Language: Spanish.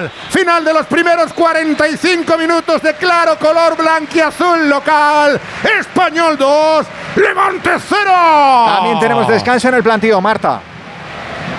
final. Final de los primeros 45 minutos de claro color blanquiazul local. Español 2, Levante 0. También tenemos descanso en el plantío, Marta.